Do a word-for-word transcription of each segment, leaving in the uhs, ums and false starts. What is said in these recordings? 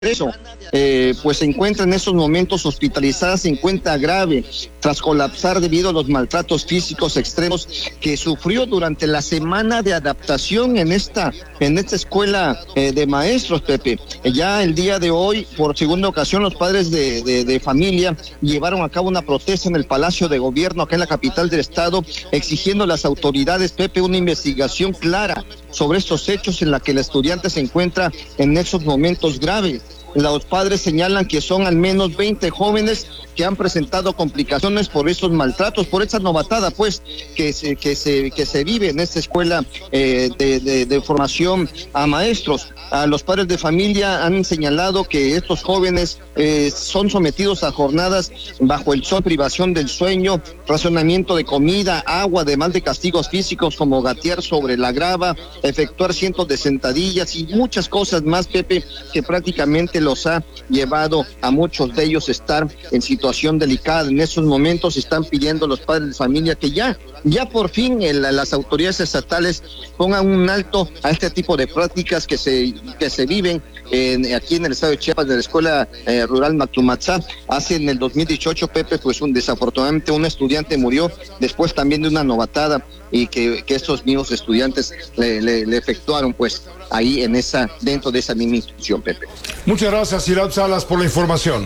Eso, eh, pues se encuentra en estos momentos hospitalizada, se encuentra grave tras colapsar debido a los maltratos físicos extremos que sufrió durante la semana de adaptación en esta en esta escuela eh, de maestros, Pepe. Ya el día de hoy, por segunda ocasión, los padres de, de, de familia llevaron a cabo una protesta en el Palacio de Gobierno, acá en la capital del estado, exigiendo a las autoridades, Pepe, una investigación clara sobre estos hechos en la que el estudiante se encuentra en esos momentos graves. Los padres señalan que son al menos veinte jóvenes que han presentado complicaciones por estos maltratos, por esa novatada, pues, que se, que se, que se vive en esta escuela eh, de, de, de formación a maestros. A los padres de familia han señalado que estos jóvenes eh, son sometidos a jornadas bajo el sol, privación del sueño, racionamiento de comida, agua, además de castigos físicos como gatear sobre la grava, efectuar cientos de sentadillas y muchas cosas más, Pepe, que prácticamente los ha llevado a muchos de ellos estar en situación delicada. En esos momentos están pidiendo los padres de familia que ya, ya por fin el, las autoridades estatales pongan un alto a este tipo de prácticas que se, que se viven en, aquí en el estado de Chiapas, de la escuela eh, rural Mactumatzá. Hace en el dos mil dieciocho, Pepe, pues un desafortunadamente un estudiante murió después también de una novatada y que, que estos mismos estudiantes le, le, le efectuaron pues ahí en esa, dentro de esa misma institución, Pepe. Muchas gracias, Hiram Salas, por la información.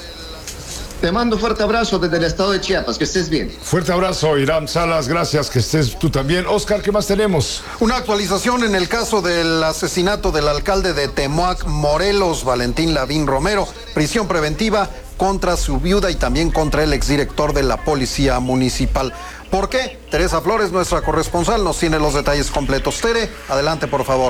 Te mando un fuerte abrazo desde el estado de Chiapas, que estés bien. Fuerte abrazo, Hiram Salas, gracias, que estés tú también. Oscar, ¿qué más tenemos? Una actualización en el caso del asesinato del alcalde de Temoac, Morelos, Valentín Lavín Romero, prisión preventiva contra su viuda y también contra el exdirector de la Policía Municipal. ¿Por qué? Teresa Flores, nuestra corresponsal, nos tiene los detalles completos. Tere, adelante, por favor.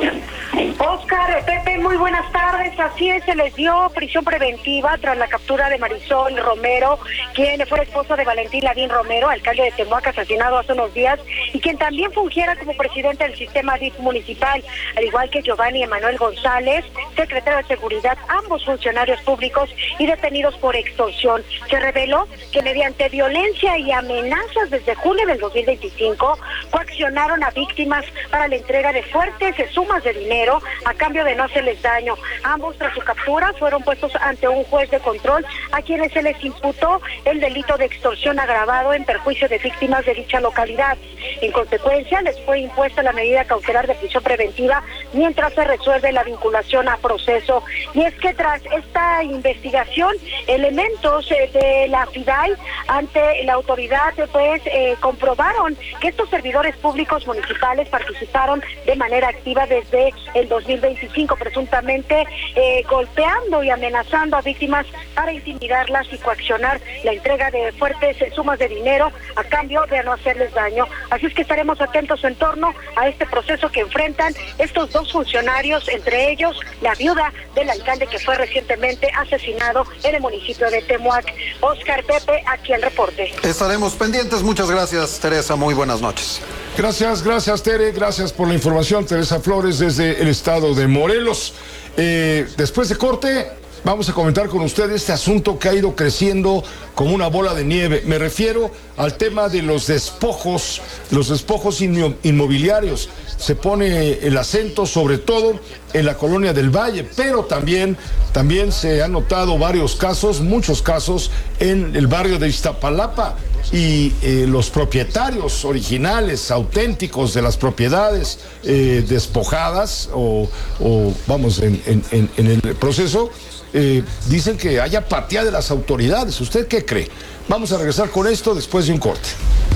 Oscar, Pepe, muy buenas tardes. Así es, se les dio prisión preventiva tras la captura de Marisol Romero, quien fue esposa de Valentín Lavín Romero, alcalde de Temoac, asesinado hace unos días, y quien también fungiera como presidente del sistema D I F municipal, al igual que Giovanni Emanuel González, secretario de Seguridad, ambos funcionarios públicos y detenidos por extorsión. Se reveló que mediante violencia y amenazas desde junio del dos mil veinticinco, coaccionaron a víctimas para la entrega de fuertes sumas de dinero a cambio de no hacerles daño. Ambos, tras su captura, fueron puestos ante un juez de control a quienes se les imputó el delito de extorsión agravado en perjuicio de víctimas de dicha localidad. En consecuencia, les fue impuesta la medida cautelar de prisión preventiva mientras se resuelve la vinculación a proceso. Y es que tras esta investigación, elementos de la FIDAI ante la autoridad pues eh, comprobaron que estos servidores públicos municipales participaron de manera activa desde el dos mil veinticinco, presuntamente eh, golpeando y amenazando a víctimas para intimidarlas y coaccionar la entrega de fuertes sumas de dinero a cambio de no hacerles daño. Así es que estaremos atentos en torno a este proceso que enfrentan estos dos funcionarios, entre ellos la viuda del alcalde que fue recientemente asesinado en el municipio de Temoac. Oscar, Pepe, aquí el reporte. Estaremos pendientes. Muchas gracias, Teresa. Muy buenas noches. Gracias, gracias, Tere. Gracias por la información, Teresa Flores, desde el estado de Morelos. Eh, después de corte, vamos a comentar con ustedes este asunto que ha ido creciendo como una bola de nieve. Me refiero al tema de los despojos, los despojos inmobiliarios. Se pone el acento sobre todo en la colonia del Valle, pero también, también se han notado varios casos, muchos casos en el barrio de Iztapalapa. Y eh, los propietarios originales, auténticos de las propiedades eh, despojadas o, o vamos, en, en, en el proceso, eh, dicen que hay apatía de las autoridades. ¿Usted qué cree? Vamos a regresar con esto después de un corte.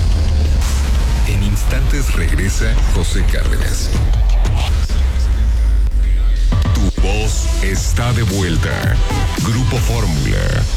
En instantes regresa José Cárdenas. Tu voz está de vuelta. Grupo Fórmula.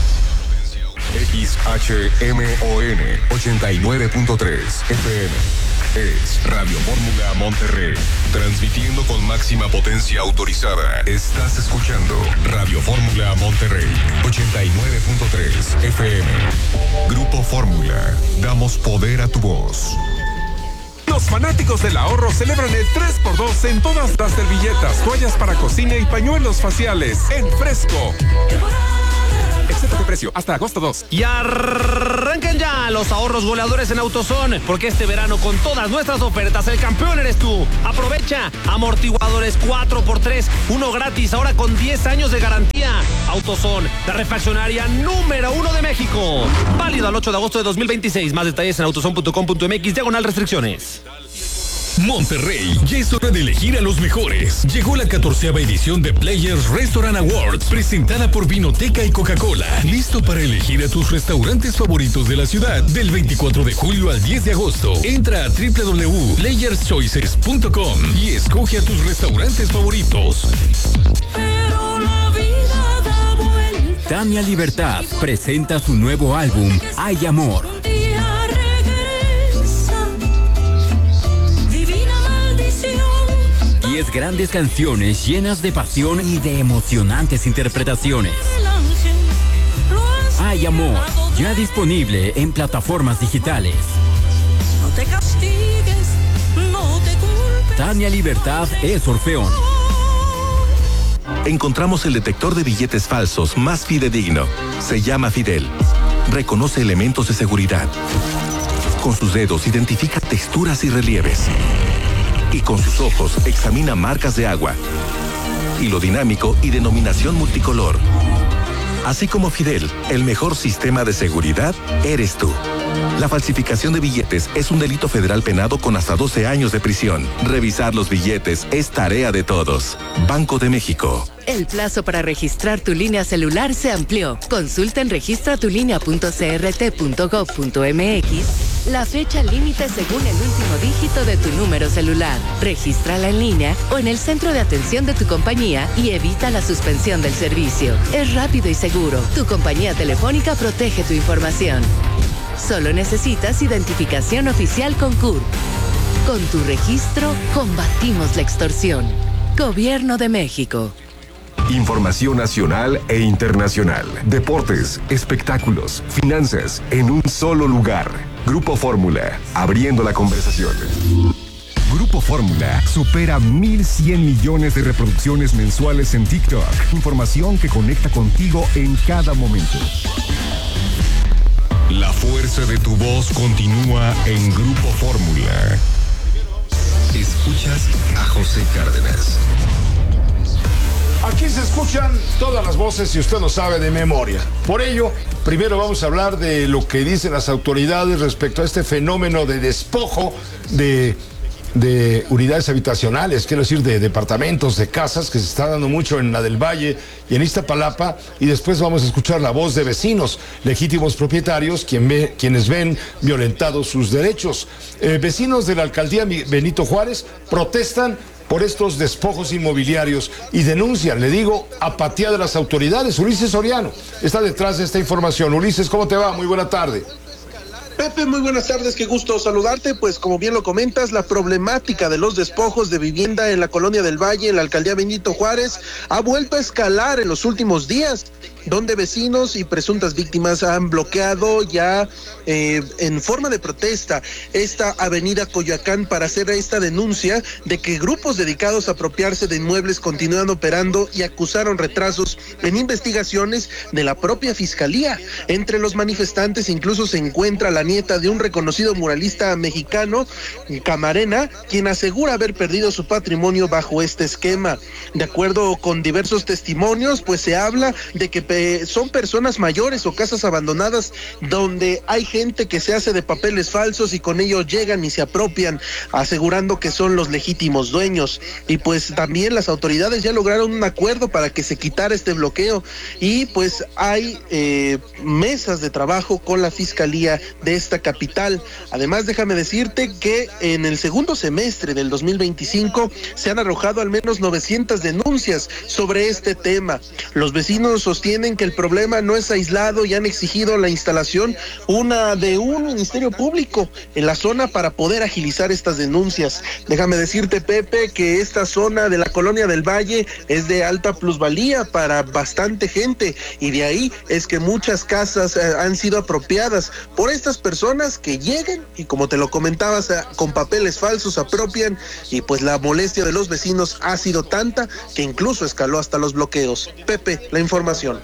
X H M O N ochenta y nueve punto tres F M. Es Radio Fórmula Monterrey. Transmitiendo con máxima potencia autorizada. Estás escuchando Radio Fórmula Monterrey ochenta y nueve punto tres F M. Grupo Fórmula. Damos poder a tu voz. Los fanáticos del ahorro celebran el tres por dos en todas las servilletas, toallas para cocina y pañuelos faciales en Fresco. Excepto de precio, hasta agosto dos. Y arrancan ya los ahorros goleadores en AutoZone, porque este verano con todas nuestras ofertas el campeón eres tú. Aprovecha amortiguadores cuatro por tres, uno gratis, ahora con diez años de garantía. AutoZone, la refaccionaria número uno de México. Válido al ocho de agosto de dos mil veintiséis. Más detalles en autozone punto com punto mx, diagonal restricciones. Monterrey, ya es hora de elegir a los mejores. Llegó la catorceava edición de Players Restaurant Awards, presentada por Vinoteca y Coca-Cola. Listo para elegir a tus restaurantes favoritos de la ciudad. Del veinticuatro de julio al diez de agosto. Entra a doble u doble u doble u punto players choices punto com y escoge a tus restaurantes favoritos. Pero la vida da vuelta. Tania Libertad presenta su nuevo álbum, Hay Amor. diez grandes canciones llenas de pasión y de emocionantes interpretaciones. Hay Amor, ya disponible en plataformas digitales. No te castigues, no te culpes. Tania Libertad es Orfeón. Encontramos el detector de billetes falsos más fidedigno. Se llama Fidel. Reconoce elementos de seguridad. Con sus dedos identifica texturas y relieves. Y con sus ojos examina marcas de agua, hilo dinámico y denominación multicolor. Así como Fidel, el mejor sistema de seguridad eres tú. La falsificación de billetes es un delito federal penado con hasta doce años de prisión. Revisar los billetes es tarea de todos. Banco de México. El plazo para registrar tu línea celular se amplió. Consulta en registra tu línea punto c r t punto gov punto m x la fecha límite según el último dígito de tu número celular. Regístrala en línea o en el centro de atención de tu compañía y evita la suspensión del servicio. Es rápido y seguro. Tu compañía telefónica protege tu información. Solo necesitas identificación oficial con C U R. Con tu registro, combatimos la extorsión. Gobierno de México. Información nacional e internacional. Deportes, espectáculos, finanzas, en un solo lugar. Grupo Fórmula, abriendo la conversación. Grupo Fórmula supera mil cien millones de reproducciones mensuales en TikTok. Información que conecta contigo en cada momento. La fuerza de tu voz continúa en Grupo Fórmula. Escuchas a José Cárdenas. Aquí se escuchan todas las voces y usted lo sabe de memoria. Por ello, primero vamos a hablar de lo que dicen las autoridades respecto a este fenómeno de despojo de, de unidades habitacionales, quiero decir, de departamentos, de casas, que se está dando mucho en la del Valle y en Iztapalapa. Y después vamos a escuchar la voz de vecinos, legítimos propietarios, quien ve, quienes ven violentados sus derechos. Eh, vecinos de la alcaldía Benito Juárez protestan por estos despojos inmobiliarios y denuncian, le digo, apatía de las autoridades. Ulises Soriano está detrás de esta información. Ulises, ¿cómo te va? Muy buena tarde. Pepe, muy buenas tardes, qué gusto saludarte. Pues como bien lo comentas, la problemática de los despojos de vivienda en la Colonia del Valle, en la alcaldía Benito Juárez, ha vuelto a escalar en los últimos días, donde vecinos y presuntas víctimas han bloqueado ya eh, en forma de protesta esta avenida Coyoacán para hacer esta denuncia de que grupos dedicados a apropiarse de inmuebles continúan operando y acusaron retrasos en investigaciones de la propia fiscalía. Entre los manifestantes incluso se encuentra la nieta de un reconocido muralista mexicano, Camarena, quien asegura haber perdido su patrimonio bajo este esquema. De acuerdo con diversos testimonios, pues se habla de que son personas mayores o casas abandonadas donde hay gente que se hace de papeles falsos y con ello llegan y se apropian, asegurando que son los legítimos dueños. Y pues también las autoridades ya lograron un acuerdo para que se quitara este bloqueo y pues hay eh, mesas de trabajo con la fiscalía de esta capital. Además, déjame decirte que en el segundo semestre del dos mil veinticinco se han arrojado al menos novecientas denuncias sobre este tema. Los vecinos sostienen que el problema no es aislado y han exigido la instalación una de un ministerio público en la zona para poder agilizar estas denuncias. Déjame decirte, Pepe, que esta zona de la Colonia del Valle es de alta plusvalía para bastante gente y de ahí es que muchas casas eh, han sido apropiadas por estas personas que llegan y, como te lo comentabas, eh, con papeles falsos apropian, y pues la molestia de los vecinos ha sido tanta que incluso escaló hasta los bloqueos. Pepe, la información.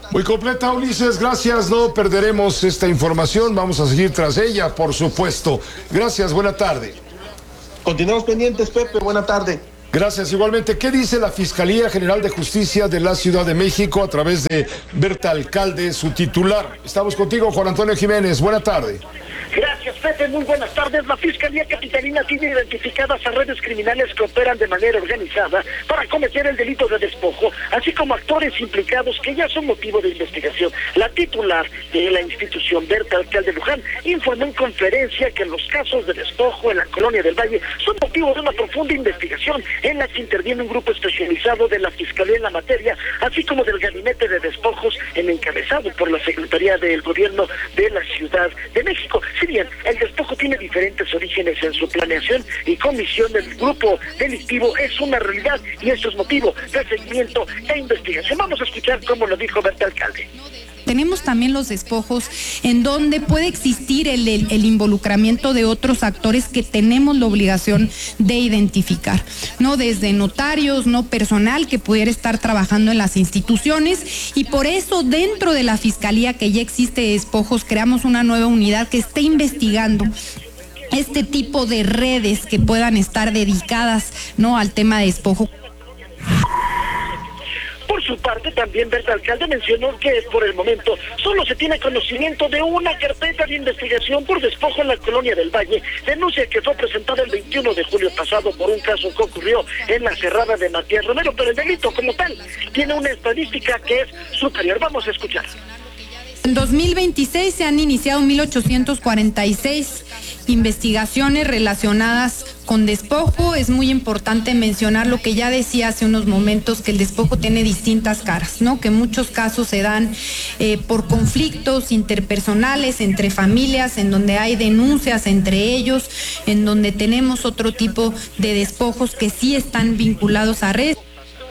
Muy completa, Ulises, gracias, no perderemos esta información, vamos a seguir tras ella, por supuesto. Gracias, buena tarde. Continuamos pendientes, Pepe, buena tarde. Gracias, igualmente. ¿Qué dice la Fiscalía General de Justicia de la Ciudad de México a través de Berta Alcalde, su titular? Estamos contigo, Juan Antonio Jiménez, buena tarde. Gracias, Pepe. Muy buenas tardes. La Fiscalía Capitalina tiene identificadas a redes criminales que operan de manera organizada para cometer el delito de despojo, así como actores implicados que ya son motivo de investigación. La titular de la institución, Berta Alcalde Luján, informó en conferencia que los casos de despojo en la Colonia del Valle son motivo de una profunda investigación en la que interviene un grupo especializado de la Fiscalía en la materia, así como del Gabinete de Despojos, en encabezado por la Secretaría del Gobierno de la Ciudad de México. Si bien el despojo tiene diferentes orígenes en su planeación y comisión del grupo delictivo, es una realidad y esto es motivo de seguimiento e investigación. Vamos a escuchar cómo lo dijo Berta Alcalde. Tenemos también los despojos en donde puede existir el, el, el involucramiento de otros actores que tenemos la obligación de identificar, ¿no? Desde notarios, no personal que pudiera estar trabajando en las instituciones, y por eso dentro de la Fiscalía que ya existe de despojos creamos una nueva unidad que está investigando este tipo de redes que puedan estar dedicadas, ¿no?, al tema de despojo. Por su parte, también Berta Alcalde mencionó que por el momento solo se tiene conocimiento de una carpeta de investigación por despojo en la Colonia del Valle, denuncia que fue presentada el veintiuno de julio pasado por un caso que ocurrió en la Cerrada de Matías Romero, pero el delito como tal tiene una estadística que es superior. Vamos a escuchar. En dos mil veintiséis se han iniciado mil ochocientos cuarenta y seis investigaciones relacionadas con despojo. Es muy importante mencionar lo que ya decía hace unos momentos, que el despojo tiene distintas caras, ¿no? Que en muchos casos se dan eh, por conflictos interpersonales entre familias, en donde hay denuncias entre ellos, en donde tenemos otro tipo de despojos que sí están vinculados a redes.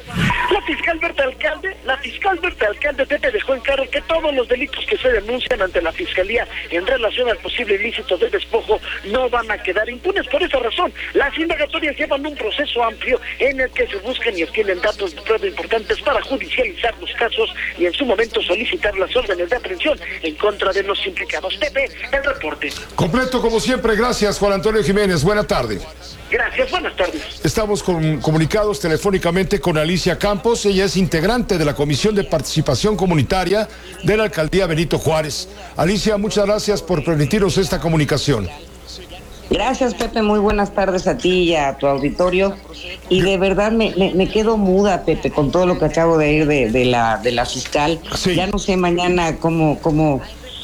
La fiscal Berta Alcalde, la fiscal Berta Alcalde Pepe dejó en claro que todos los delitos que se denuncian ante la Fiscalía en relación al posible ilícito de despojo no van a quedar impunes. Por esa razón, las indagatorias llevan un proceso amplio en el que se buscan y obtienen datos de prueba importantes para judicializar los casos y en su momento solicitar las órdenes de aprehensión en contra de los implicados. Pepe, el reporte. Completo como siempre, gracias Juan Antonio Jiménez, buena tarde. Gracias, buenas tardes. Estamos con, comunicados telefónicamente con Alicia Campos, ella es integrante de la Comisión de Participación Comunitaria de la Alcaldía Benito Juárez. Alicia, muchas gracias por permitirnos esta comunicación. Gracias, Pepe, muy buenas tardes a ti y a tu auditorio. Y de verdad me, me, me quedo muda, Pepe, con todo lo que acabo de ir de, de, la, de la fiscal. Sí. Ya no sé mañana cómo... cómo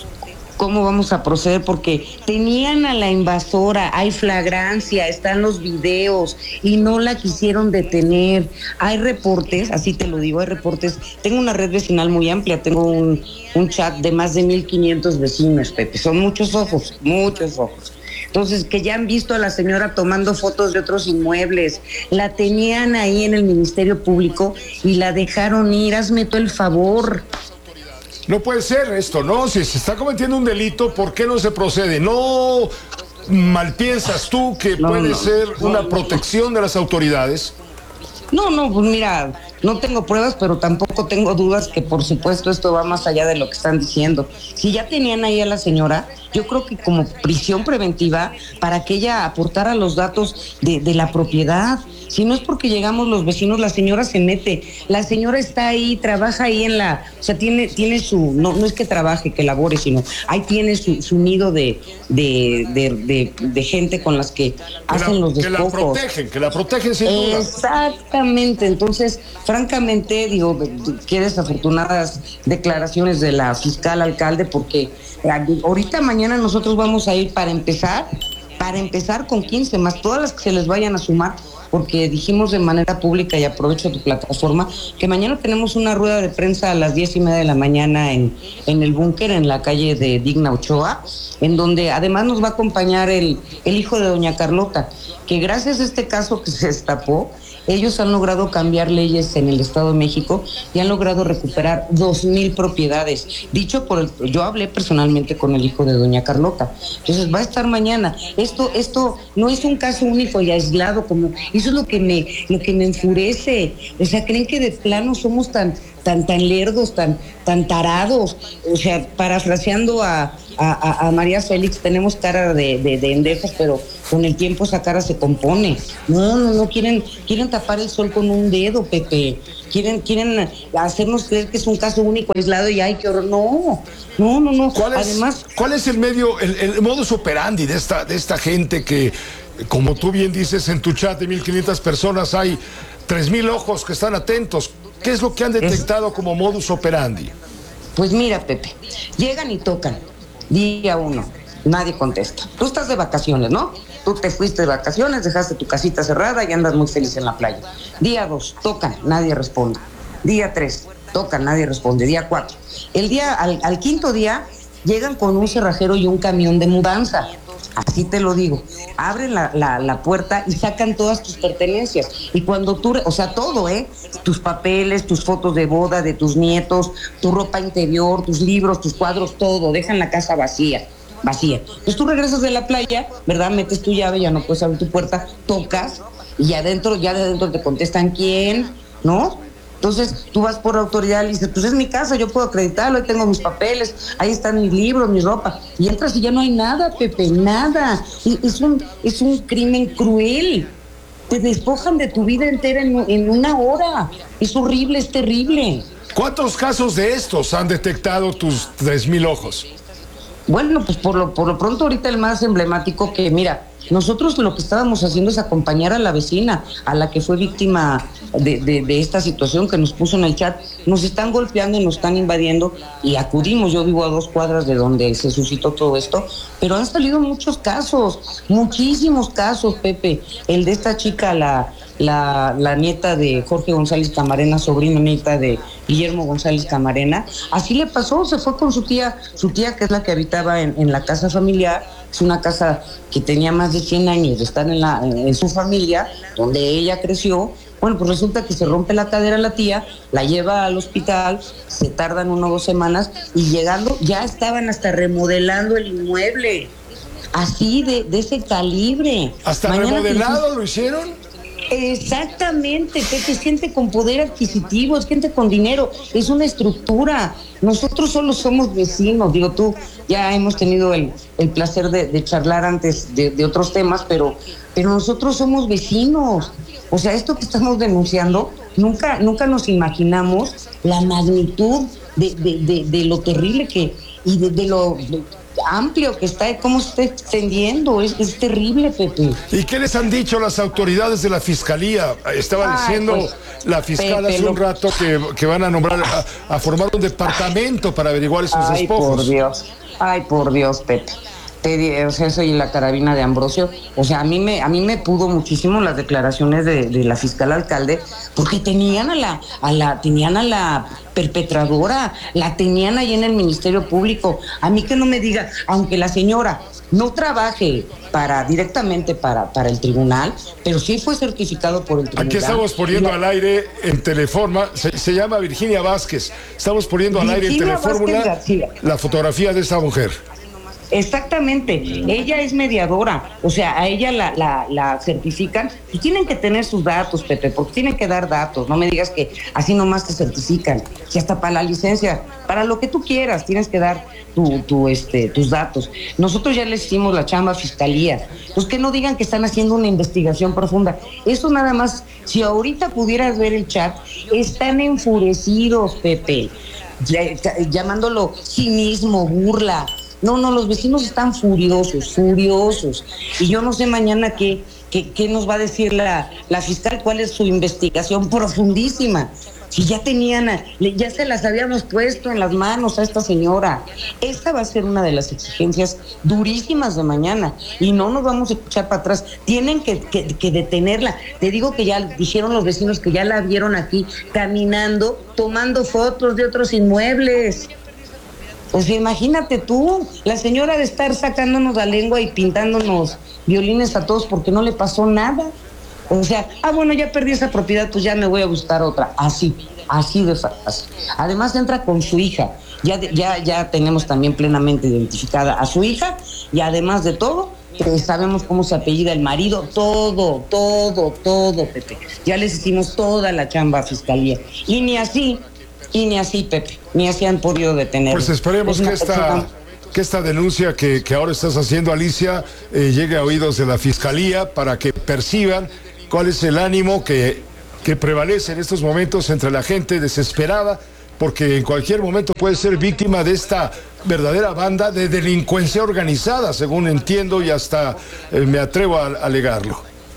cómo vamos a proceder, porque tenían a la invasora, hay flagrancia, están los videos y no la quisieron detener. Hay reportes, así te lo digo, hay reportes. Tengo una red vecinal muy amplia, tengo un, un chat de más de mil quinientos vecinos, Pepe. Son muchos ojos, muchos ojos. Entonces, que ya han visto a la señora tomando fotos de otros inmuebles, la tenían ahí en el Ministerio Público y la dejaron ir. Hazme tú el favor. No puede ser esto, ¿no? Si se está cometiendo un delito, ¿por qué no se procede? ¿No malpiensas tú que no, puede no, ser no, una protección de las autoridades? No, no, pues mira, no tengo pruebas, pero tampoco tengo dudas que por supuesto esto va más allá de lo que están diciendo. Si ya tenían ahí a la señora, yo creo que como prisión preventiva para que ella aportara los datos de, de la propiedad. Si no es porque llegamos los vecinos, la señora se mete, la señora está ahí, trabaja ahí en la, o sea, tiene, tiene su, no, no es que trabaje, que labore, sino ahí tiene su, su nido de, de, de, de, de gente con las que, que hacen la, los despojos. Que la protegen, que la protegen sin duda. Exactamente, entonces, francamente, digo, qué desafortunadas declaraciones de la fiscal alcalde, porque ahorita mañana nosotros vamos a ir para empezar, para empezar con quince más, todas las que se les vayan a sumar, porque dijimos de manera pública, y aprovecho tu plataforma, que mañana tenemos una rueda de prensa a las diez y media de la mañana en, en el búnker, en la calle de Digna Ochoa, en donde además nos va a acompañar el, el hijo de doña Carlota, que gracias a este caso que se destapó, ellos han logrado cambiar leyes en el Estado de México y han logrado recuperar dos mil propiedades. Dicho por el, yo hablé personalmente con el hijo de doña Carlota. Entonces va a estar mañana. Esto, esto no es un caso único y aislado, como eso es lo que me, lo que me enfurece. O sea, creen que de plano somos tan, tan, tan lerdos, tan, tan tarados. O sea, parafraseando a, a, a María Félix, tenemos cara de, de, de endejos, pero con el tiempo esa cara se compone. No, no, no, quieren, quieren tapar el sol con un dedo, Pepe. Quieren, quieren hacernos creer que es un caso único, aislado y ay, qué horror. No, no, no, no. ¿Cuál es, Además, ¿cuál es el medio, el, el modus operandi de esta, de esta gente que, como tú bien dices en tu chat de mil quinientas personas, hay tres mil ojos que están atentos? ¿Qué es lo que han detectado es, como modus operandi? Pues mira, Pepe, llegan y tocan. Día uno, nadie contesta. Tú estás de vacaciones, ¿no? Tú te fuiste de vacaciones, dejaste tu casita cerrada y andas muy feliz en la playa. Día dos, tocan, nadie responde. Día tres, tocan, nadie responde. Día cuatro. El día, al, al quinto día, llegan con un cerrajero y un camión de mudanza. Así te lo digo. Abren la, la, la puerta y sacan todas tus pertenencias. Y cuando tú, o sea, todo, ¿eh? Tus papeles, tus fotos de boda de tus nietos, tu ropa interior, tus libros, tus cuadros, todo. Dejan la casa vacía. Vacía. Entonces tú regresas de la playa, ¿verdad? Metes tu llave, ya no puedes abrir tu puerta, tocas y adentro, ya de adentro te contestan quién, ¿no? Entonces tú vas por autoridad y dices, pues es mi casa, yo puedo acreditarlo, ahí tengo mis papeles, ahí están mis libros, mi ropa. Y entras y ya no hay nada, Pepe, nada. Y es un, es un crimen cruel. Te despojan de tu vida entera en, en una hora. Es horrible, es terrible. ¿Cuántos casos de estos han detectado tus tres mil ojos? Bueno, pues por lo, por lo pronto ahorita el más emblemático que, mira, nosotros lo que estábamos haciendo es acompañar a la vecina, a la que fue víctima de, de, de esta situación que nos puso en el chat. Nos están golpeando y nos están invadiendo y acudimos. Yo vivo a dos cuadras de donde se suscitó todo esto, pero han salido muchos casos, muchísimos casos, Pepe. El de esta chica, la, la, la nieta de Jorge González Camarena, sobrina nieta de Guillermo González Camarena, así le pasó, se fue con su tía, su tía que es la que habitaba en, en la casa familiar. Es una casa que tenía más de cien años de estar en, la, en su familia, donde ella creció. Bueno, pues resulta que se rompe la cadera la tía, la lleva al hospital, se tardan una o dos semanas y llegando ya estaban hasta remodelando el inmueble. Así, de, de ese calibre. ¿Hasta Mañana remodelado te... lo hicieron? Exactamente, Pepe, es gente con poder adquisitivo, es gente con dinero, es una estructura. Nosotros solo somos vecinos, digo, tú ya hemos tenido el, el placer de, de charlar antes de, de otros temas, pero, pero nosotros somos vecinos. O sea, esto que estamos denunciando, nunca, nunca nos imaginamos la magnitud de, de, de, de lo terrible que, y de, de lo... De, amplio que está, cómo se está extendiendo, es, es terrible, Pepe. ¿Y qué les han dicho las autoridades de la fiscalía? Estaba Ay, diciendo pues, la fiscal Pepe, hace un rato que, que van a nombrar, a, a formar un departamento para averiguar esos Ay, despojos. Ay, por Dios, ay, por Dios, Pepe. Te, o sea, soy la carabina de Ambrosio. O sea, a mí me, a mí me pudo muchísimo las declaraciones de, de la fiscal alcalde, porque tenían a la, a la, tenían a la perpetradora, la tenían ahí en el Ministerio Público. A mí que no me diga, aunque la señora no trabaje para directamente para, para el tribunal, pero sí fue certificado por el tribunal. Aquí estamos poniendo la... al aire en Teleforma, se, se llama Virginia Vázquez. Estamos poniendo Virginia al aire en Telefórmula la fotografía de esta mujer. Exactamente, ella es mediadora, o sea, a ella la, la, la certifican y tienen que tener sus datos, Pepe, porque tienen que dar datos, no me digas que así nomás te certifican, si hasta para la licencia, para lo que tú quieras, tienes que dar tu, tu, este, tus datos. Nosotros ya les hicimos la chamba a Fiscalía, pues que no digan que están haciendo una investigación profunda, eso nada más, si ahorita pudieras ver el chat, están enfurecidos, Pepe, llamándolo cinismo, burla. No, no, los vecinos están furiosos, furiosos. Y yo no sé mañana qué, qué, qué nos va a decir la, la fiscal, cuál es su investigación profundísima. Si ya tenían, a, ya se las habíamos puesto en las manos a esta señora. Esta va a ser una de las exigencias durísimas de mañana. Y no nos vamos a echar para atrás. Tienen que, que, que detenerla. Te digo que ya dijeron los vecinos que ya la vieron aquí caminando, tomando fotos de otros inmuebles. Pues imagínate tú, la señora de estar sacándonos la lengua y pintándonos violines a todos porque no le pasó nada. O sea, ah, bueno, ya perdí esa propiedad, pues ya me voy a buscar otra. Así, así de fácil. Además entra con su hija. Ya, ya, ya tenemos también plenamente identificada a su hija y además de todo, eh, sabemos cómo se apellida el marido. Todo, todo, todo, Pepe. Ya les hicimos toda la chamba a Fiscalía. Y ni así... y ni así, Pepe, ni así han podido detenerlo. Pues esperemos que esta, que esta denuncia que, que ahora estás haciendo, Alicia, eh, llegue a oídos de la Fiscalía para que perciban cuál es el ánimo que, que prevalece en estos momentos entre la gente desesperada, porque en cualquier momento puede ser víctima de esta verdadera banda de delincuencia organizada, según entiendo, y hasta eh, me atrevo a, a alegarlo.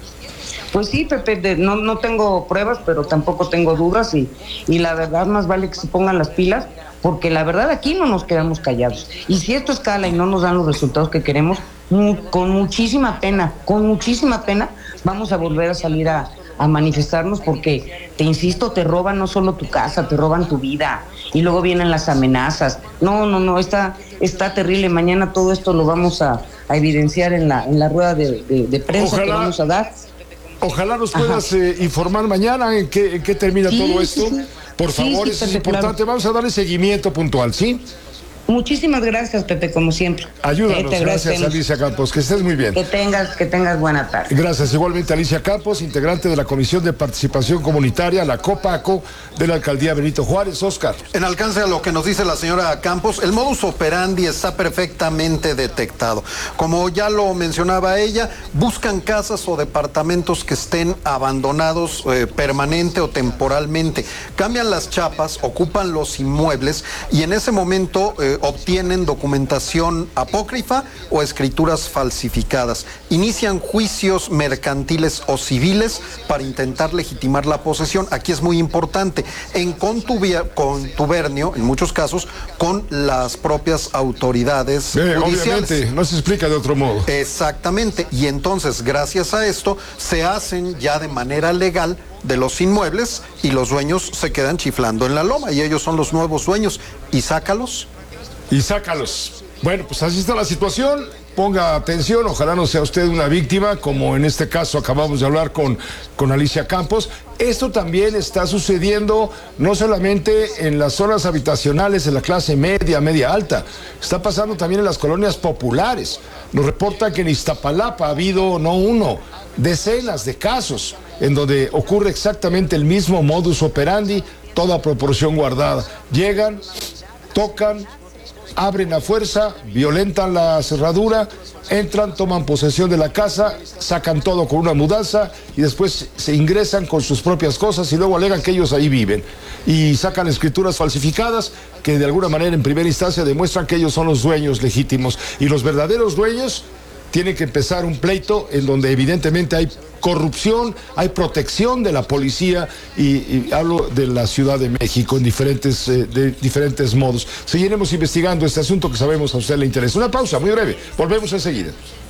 Pues sí, Pepe, de, no, no tengo pruebas, pero tampoco tengo dudas y, y la verdad más vale que se pongan las pilas, porque la verdad aquí no nos quedamos callados. Y si esto escala y no nos dan los resultados que queremos, mu- con muchísima pena, con muchísima pena, vamos a volver a salir a, a manifestarnos porque, te insisto, te roban no solo tu casa, te roban tu vida y luego vienen las amenazas. No, no, no, está, está terrible. Mañana todo esto lo vamos a, a evidenciar en la, en la rueda de, de, de prensa. Ojalá que vamos a dar. Ojalá nos puedas eh, informar mañana en qué, en qué termina sí, todo esto. Sí, sí. Por favor, sí, sí, eso Pepe, es importante. Claro. Vamos a darle seguimiento puntual, ¿sí? Muchísimas gracias, Pepe, como siempre. Ayúdanos, eh, gracias, Alicia Campos, que estés muy bien. Que tengas, que tengas buena tarde. Gracias, igualmente Alicia Campos, integrante de la Comisión de Participación Comunitaria, la COPACO, de la Alcaldía Benito Juárez. Oscar. En alcance a lo que nos dice la señora Campos, el modus operandi está perfectamente detectado. Como ya lo mencionaba ella, buscan casas o departamentos que estén abandonados eh, permanente o temporalmente. Cambian las chapas, ocupan los inmuebles y en ese momento eh, obtienen documentación apócrifa o escrituras falsificadas. Inician juicios mercantiles o civiles para intentar legitimar la posesión. Aquí es muy importante, en contubia- contubernio, en muchos casos, con las propias autoridades eh, judiciales. Obviamente, no se explica de otro modo. Exactamente, y entonces, gracias a esto, se hacen ya de manera legal de los inmuebles y los dueños se quedan chiflando en la loma y ellos son los nuevos dueños. Y sácalos. Y sácalos. Bueno, pues así está la situación. Ponga atención, ojalá no sea usted una víctima, como en este caso acabamos de hablar con, con Alicia Campos. Esto también está sucediendo no solamente en las zonas habitacionales de la clase media, media alta, está pasando también en las colonias populares. Nos reporta que en Iztapalapa ha habido no uno, decenas de casos en donde ocurre exactamente el mismo modus operandi, toda proporción guardada. Llegan, tocan, abren a fuerza, violentan la cerradura, entran, toman posesión de la casa, sacan todo con una mudanza y después se ingresan con sus propias cosas y luego alegan que ellos ahí viven. Y sacan escrituras falsificadas que de alguna manera en primera instancia demuestran que ellos son los dueños legítimos. Y los verdaderos dueños tienen que empezar un pleito en donde evidentemente hay corrupción, hay protección de la policía y, y hablo de la Ciudad de México en diferentes, eh, de diferentes modos. Seguiremos investigando este asunto que sabemos a usted le interesa. Una pausa muy breve, volvemos enseguida.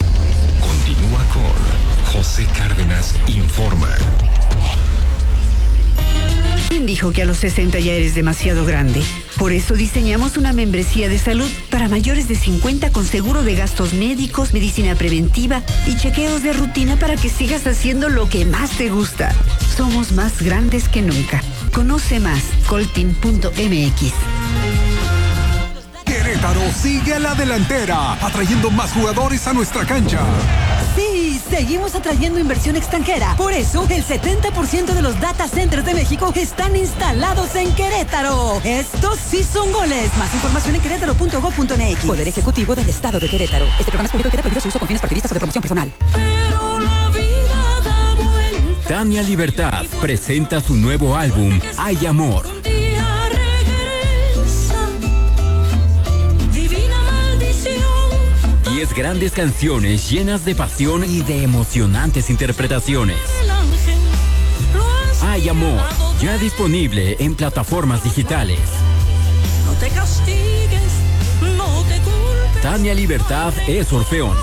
Continúa con José Cárdenas Informa. ¿Quién dijo que a los sesenta ya eres demasiado grande? Por eso diseñamos una membresía de salud para mayores de cincuenta con seguro de gastos médicos, medicina preventiva y chequeos de rutina para que sigas haciendo lo que más te gusta. Somos más grandes que nunca. Conoce más, coltin punto m x. Querétaro sigue a la delantera, atrayendo más jugadores a nuestra cancha. Sí, seguimos atrayendo inversión extranjera. Por eso, el setenta por ciento de los data centers de México están instalados en Querétaro. Estos sí son goles. Más información en querétaro punto gob punto m x. Poder Ejecutivo del Estado de Querétaro. Este programa es público y queda prohibido su uso con fines partidistas o de promoción personal. Pero la vida da vuelta. Tania Libertad presenta su nuevo álbum, Hay Amor. diez grandes canciones llenas de pasión y de emocionantes interpretaciones. Hay Amor, ya disponible en plataformas digitales. No te castigues, no te culpes. Tania Libertad es Orfeón.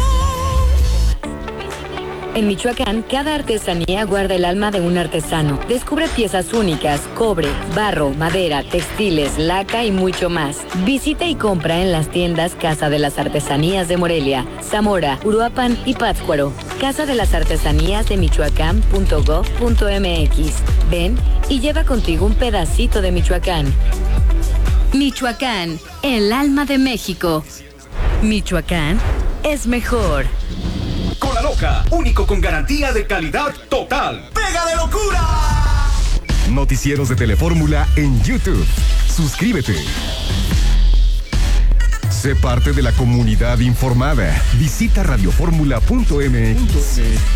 En Michoacán, cada artesanía guarda el alma de un artesano. Descubre piezas únicas, cobre, barro, madera, textiles, laca y mucho más. Visita y compra en las tiendas Casa de las Artesanías de Morelia, Zamora, Uruapan y Pátzcuaro. Casa de las Artesanías de Michoacán punto gob punto m x. Ven y lleva contigo un pedacito de Michoacán. Michoacán, el alma de México. Michoacán es mejor. Cola Loca, único con garantía de calidad total. ¡Pega de locura! Noticieros de Telefórmula en YouTube. Suscríbete. Sé parte de la comunidad informada. Visita radioformula punto m x.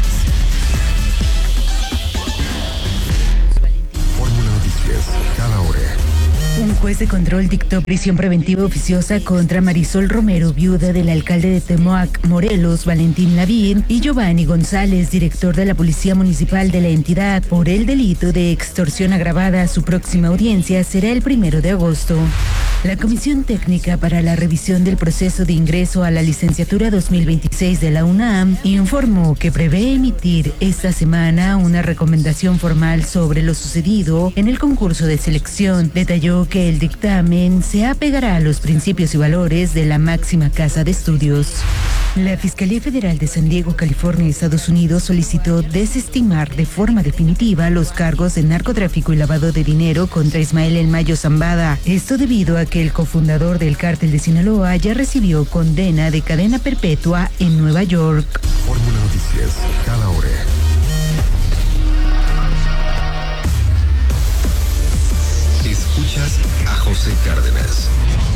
Fórmula Noticias, cada hora. Un juez de control dictó prisión preventiva oficiosa contra Marisol Romero, viuda del alcalde de Temoac, Morelos, Valentín Lavín, y Giovanni González, director de la Policía Municipal de la entidad, por el delito de extorsión agravada. Su próxima audiencia será el primero de agosto. La Comisión Técnica para la Revisión del Proceso de Ingreso a la Licenciatura dos mil veintiséis de la UNAM informó que prevé emitir esta semana una recomendación formal sobre lo sucedido en el concurso de selección. Detalló que el dictamen se apegará a los principios y valores de la máxima casa de estudios. La Fiscalía Federal de San Diego, California, Estados Unidos, solicitó desestimar de forma definitiva los cargos de narcotráfico y lavado de dinero contra Ismael El Mayo Zambada. Esto debido a que el cofundador del cártel de Sinaloa ya recibió condena de cadena perpetua en Nueva York. Fórmula Noticias, cada hora. Escuchas a José Cárdenas.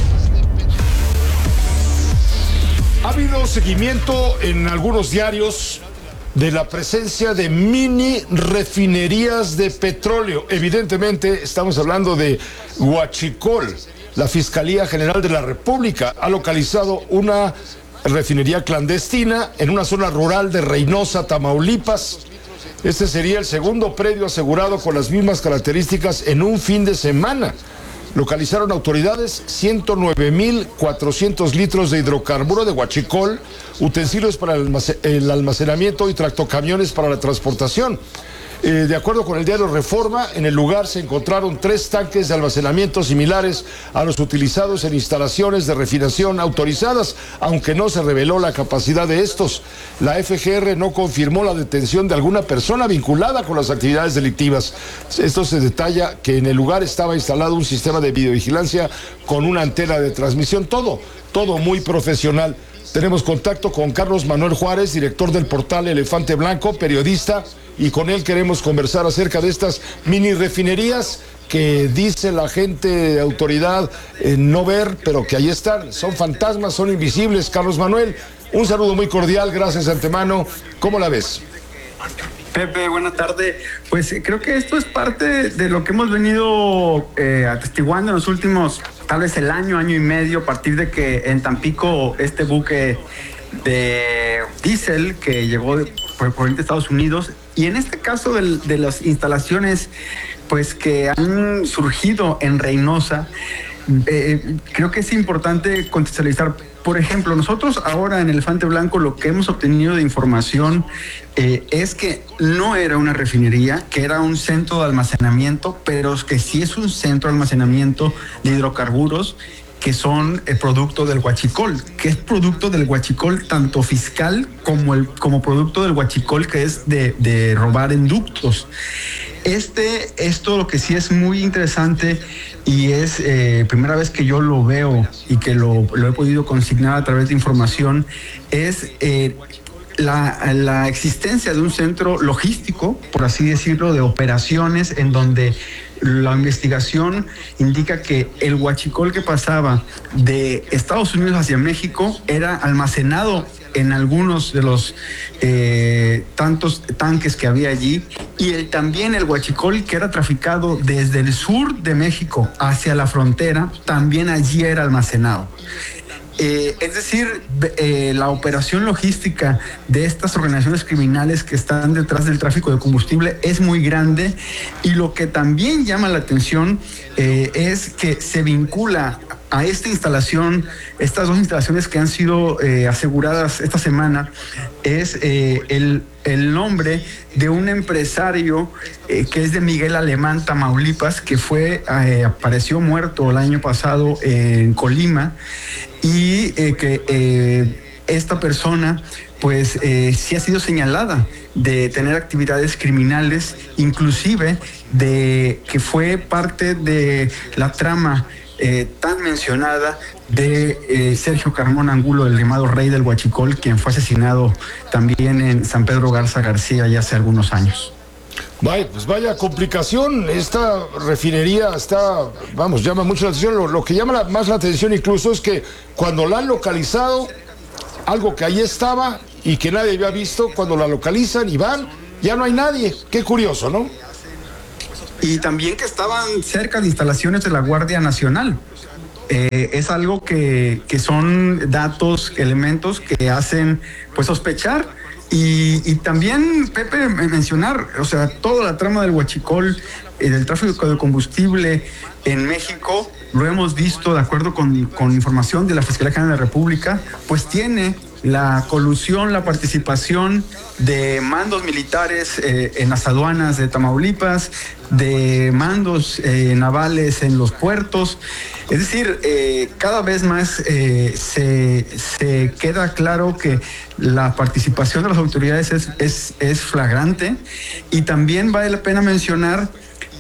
Ha habido seguimiento en algunos diarios de la presencia de mini refinerías de petróleo. Evidentemente estamos hablando de Huachicol. La Fiscalía General de la República ha localizado una refinería clandestina en una zona rural de Reynosa, Tamaulipas. Este sería el segundo predio asegurado con las mismas características en un fin de semana. Localizaron autoridades ciento nueve mil cuatrocientos litros de hidrocarburo de Huachicol, utensilios para el almacenamiento y tractocamiones para la transportación. Eh, de acuerdo con el diario Reforma, en el lugar se encontraron tres tanques de almacenamiento similares a los utilizados en instalaciones de refinación autorizadas, aunque no se reveló la capacidad de estos. La F G R no confirmó la detención de alguna persona vinculada con las actividades delictivas. Esto se detalla que en el lugar estaba instalado un sistema de videovigilancia con una antena de transmisión. Todo, todo muy profesional. Tenemos contacto con Carlos Manuel Juárez, director del portal Elefante Blanco, periodista, y con él queremos conversar acerca de estas mini refinerías que dice la gente de autoridad eh, no ver, pero que ahí están. Son fantasmas, son invisibles. Carlos Manuel, un saludo muy cordial, gracias de antemano. ¿Cómo la ves? Pepe, buena tarde. Pues eh, creo que esto es parte de lo que hemos venido eh, atestiguando en los últimos, tal vez el año, año y medio, a partir de que en Tampico este buque de diésel que llegó de, por, por Estados Unidos, y en este caso del, de las instalaciones pues que han surgido en Reynosa, eh, creo que es importante contextualizar. Por ejemplo, nosotros ahora en Elefante Blanco lo que hemos obtenido de información eh, es que no era una refinería, que era un centro de almacenamiento, pero que sí es un centro de almacenamiento de hidrocarburos que son el producto del huachicol, que es producto del huachicol tanto fiscal como, el, como producto del huachicol que es de, de robar en ductos. Este, esto lo que sí es muy interesante y es eh, primera vez que yo lo veo y que lo, lo he podido consignar a través de información, es eh, la, la existencia de un centro logístico, por así decirlo, de operaciones en donde la investigación indica que el huachicol que pasaba de Estados Unidos hacia México era almacenado en algunos de los eh, tantos tanques que había allí, y el, también el huachicol que era traficado desde el sur de México hacia la frontera, también allí era almacenado. Eh, es decir, eh, la operación logística de estas organizaciones criminales que están detrás del tráfico de combustible es muy grande, y lo que también llama la atención eh, es que se vincula a esta instalación, estas dos instalaciones que han sido eh, aseguradas esta semana, es eh, el, el nombre de un empresario eh, que es de Miguel Alemán, Tamaulipas, que fue eh, apareció muerto el año pasado eh, en Colima, y eh, que eh, esta persona pues eh, sí ha sido señalada de tener actividades criminales, inclusive de que fue parte de la trama Eh, tan mencionada de eh, Sergio Carmón Angulo, el llamado Rey del Huachicol, quien fue asesinado también en San Pedro Garza García ya hace algunos años. Vaya, pues vaya complicación, esta refinería está, vamos, llama mucho la atención. Lo, lo que llama la, más la atención incluso es que cuando la han localizado, algo que ahí estaba y que nadie había visto, cuando la localizan y van, ya no hay nadie. Qué curioso, ¿no? Y también que estaban cerca de instalaciones de la Guardia Nacional. Eh, es algo que, que son datos, elementos que hacen pues sospechar. Y, y también, Pepe, mencionar, o sea, toda la trama del huachicol, eh, del tráfico de combustible en México, lo hemos visto de acuerdo con, con información de la Fiscalía General de la República, pues tiene la colusión, la participación de mandos militares eh, en las aduanas de Tamaulipas, de mandos eh, navales en los puertos. Es decir, eh, cada vez más eh, se, se queda claro que la participación de las autoridades es, es, es flagrante, y también vale la pena mencionar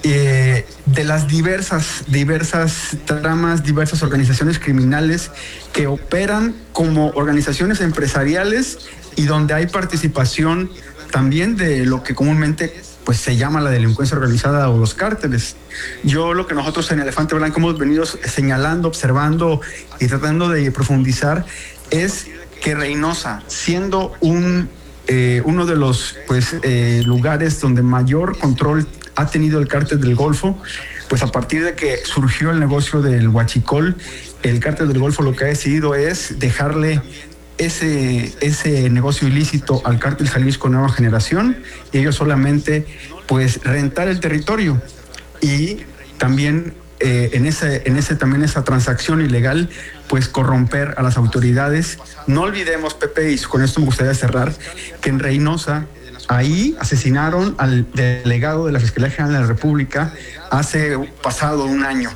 Eh, de las diversas, diversas tramas, diversas organizaciones criminales que operan como organizaciones empresariales y donde hay participación también de lo que comúnmente pues se llama la delincuencia organizada o los cárteles. Yo lo que nosotros en Elefante Blanco hemos venido señalando, observando y tratando de profundizar es que Reynosa, siendo un eh, uno de los pues eh, lugares donde mayor control ha tenido el cártel del Golfo, pues a partir de que surgió el negocio del huachicol, el cártel del Golfo lo que ha decidido es dejarle ese, ese negocio ilícito al cártel Jalisco Nueva Generación, y ellos solamente pues rentar el territorio y también eh, en ese, en ese también esa transacción ilegal pues corromper a las autoridades. No olvidemos, Pepe, y con esto me gustaría cerrar, que en Reynosa ahí asesinaron al delegado de la Fiscalía General de la República hace pasado un año.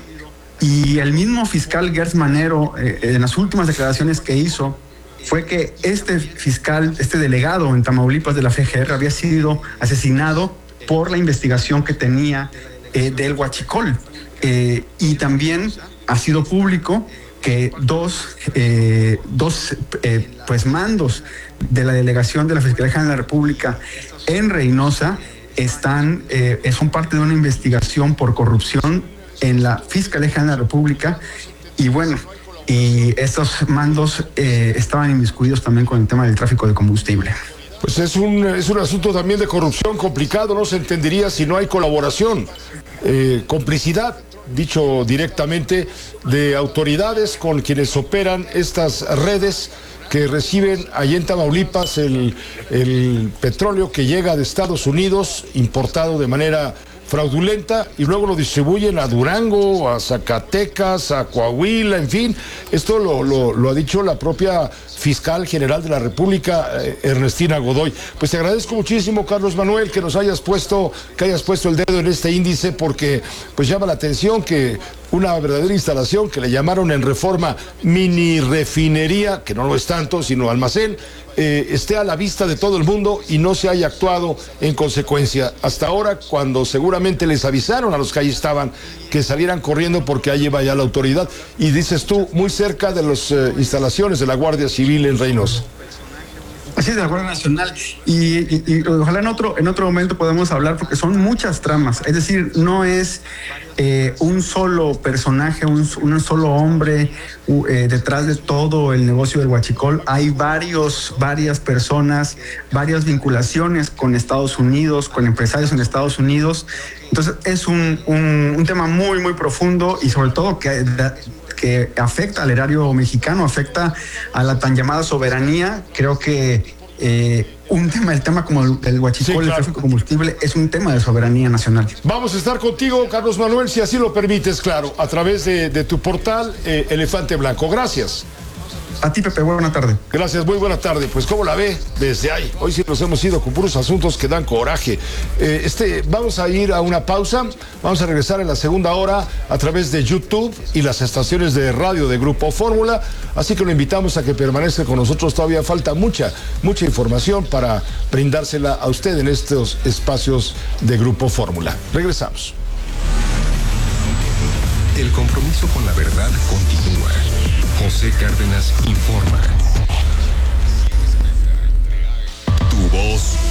Y el mismo fiscal Gers Manero, eh, en las últimas declaraciones que hizo, fue que este fiscal, este delegado en Tamaulipas de la F G R había sido asesinado por la investigación que tenía eh, del huachicol. Eh, y también ha sido público que dos, eh, dos eh, pues mandos de la delegación de la Fiscalía General de la República en Reynosa están, eh, son parte de una investigación por corrupción en la Fiscalía General de la República, y bueno, y estos mandos eh, estaban inmiscuidos también con el tema del tráfico de combustible. Pues es un, es un asunto también de corrupción complicado, no se entendería si no hay colaboración, eh, complicidad, dicho directamente, de autoridades con quienes operan estas redes que reciben allí en Tamaulipas el, el petróleo que llega de Estados Unidos, importado de manera fraudulenta, y luego lo distribuyen a Durango, a Zacatecas, a Coahuila, en fin. Esto lo, lo, lo ha dicho la propia Fiscal General de la República, eh, Ernestina Godoy. Pues te agradezco muchísimo, Carlos Manuel, que nos hayas puesto, que hayas puesto el dedo en este índice, porque pues llama la atención que una verdadera instalación que le llamaron en Reforma mini refinería, que no lo es tanto, sino almacén, eh, esté a la vista de todo el mundo y no se haya actuado en consecuencia. Hasta ahora, cuando seguramente les avisaron a los que ahí estaban que salieran corriendo porque ahí va ya la autoridad. Y dices tú, muy cerca de las eh, instalaciones de la Guardia Civil en Reynosa. Así es, de la Guardia Nacional. Y, y, y ojalá en otro, en otro momento podamos hablar, porque son muchas tramas. Es decir, no es eh, un solo personaje, un, un solo hombre uh, eh, detrás de todo el negocio del huachicol. Hay varios, varias personas, varias vinculaciones con Estados Unidos, con empresarios en Estados Unidos. Entonces es un, un, un tema muy, muy profundo, y sobre todo que... que afecta al erario mexicano, afecta a la tan llamada soberanía. Creo que eh, un tema, el tema como el, el huachicol, sí, claro, el tráfico de combustible, es un tema de soberanía nacional. Vamos a estar contigo, Carlos Manuel, si así lo permites, claro, a través de, de tu portal eh, Elefante Blanco. Gracias. A ti, Pepe, buena tarde. Gracias, muy buena tarde. Pues, ¿cómo la ve? Desde ahí. Hoy sí nos hemos ido con puros asuntos que dan coraje. Eh, este, vamos a ir a una pausa. Vamos a regresar en la segunda hora a través de YouTube y las estaciones de radio de Grupo Fórmula. Así que lo invitamos a que permanezca con nosotros. Todavía falta mucha, mucha información para brindársela a usted en estos espacios de Grupo Fórmula. Regresamos. El compromiso con la verdad continúa. José Cárdenas informa. Tu voz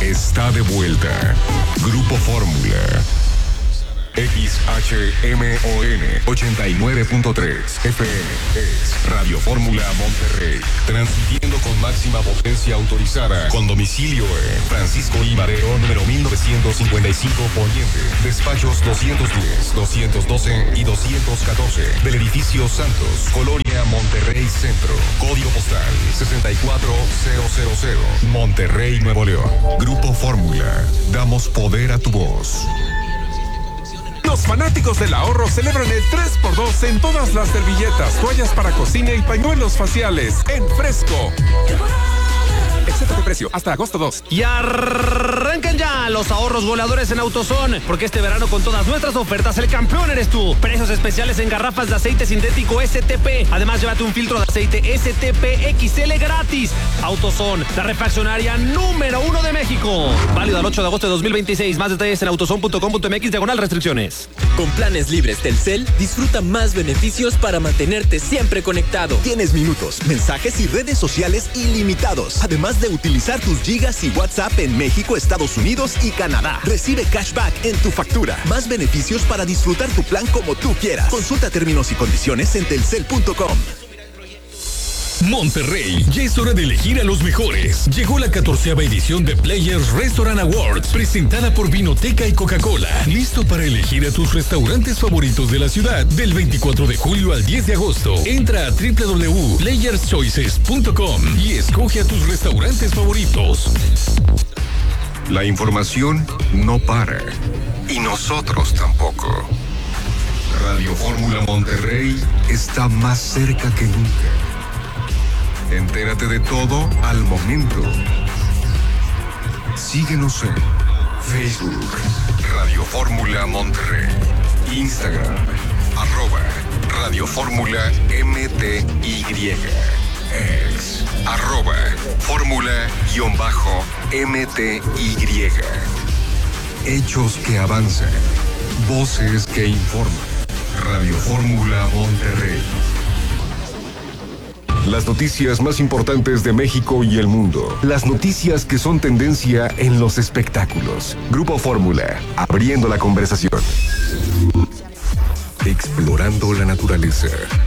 está de vuelta. Grupo Fórmula. X H M O N ochenta y nueve punto tres F M es Radio Fórmula Monterrey, transmitiendo con máxima potencia autorizada, con domicilio en Francisco I. Madero, número mil novecientos cincuenta y cinco Poniente, despachos doscientos diez, doscientos doce y doscientos catorce, del edificio Santos, Colonia Monterrey Centro, código postal sesenta y cuatro mil, Monterrey, Nuevo León. Grupo Fórmula, damos poder a tu voz. Los fanáticos del ahorro celebran el tres por dos en todas las servilletas, toallas para cocina y pañuelos faciales en Fresco. Excepto de precio, hasta agosto dos. Y arrancan ya los ahorros goleadores en AutoZone, porque este verano con todas nuestras ofertas el campeón eres tú. Precios especiales en garrafas de aceite sintético S T P. Además, llévate un filtro de aceite S T P X L gratis. AutoZone, la refaccionaria número uno de México. Válido al ocho de agosto de dos mil veintiséis. Más detalles en autozone punto com punto m x diagonal restricciones. Con planes libres Telcel, disfruta más beneficios para mantenerte siempre conectado. Tienes minutos, mensajes y redes sociales ilimitados. Además de utilizar tus gigas y WhatsApp en México, Estados Unidos y Canadá. Recibe cashback en tu factura. Más beneficios para disfrutar tu plan como tú quieras. Consulta términos y condiciones en telcel punto com. Monterrey, ya es hora de elegir a los mejores. Llegó la catorceava edición de Players Restaurant Awards, presentada por Vinoteca y Coca-Cola. Listo para elegir a tus restaurantes favoritos de la ciudad del veinticuatro de julio al diez de agosto. Entra a doble u doble u doble u punto players choices punto com y escoge a tus restaurantes favoritos. La información no para. Y nosotros tampoco. Radio Fórmula Monterrey está más cerca que nunca. Entérate de todo al momento. Síguenos en Facebook, Radio Fórmula Monterrey, Instagram, arroba Radio Fórmula M T Y, ex, arroba Fórmula-M T Y. Hechos que avanzan, voces que informan. Radio Fórmula Monterrey. Las noticias más importantes de México y el mundo. Las noticias que son tendencia en los espectáculos. Grupo Fórmula, abriendo la conversación. Explorando la naturaleza.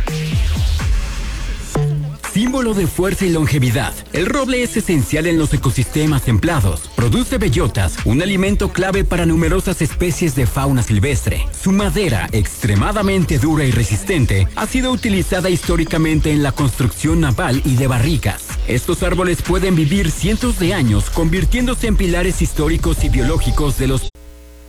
Símbolo de fuerza y longevidad, el roble es esencial en los ecosistemas templados. Produce bellotas, un alimento clave para numerosas especies de fauna silvestre. Su madera, extremadamente dura y resistente, ha sido utilizada históricamente en la construcción naval y de barricas. Estos árboles pueden vivir cientos de años, convirtiéndose en pilares históricos y biológicos de los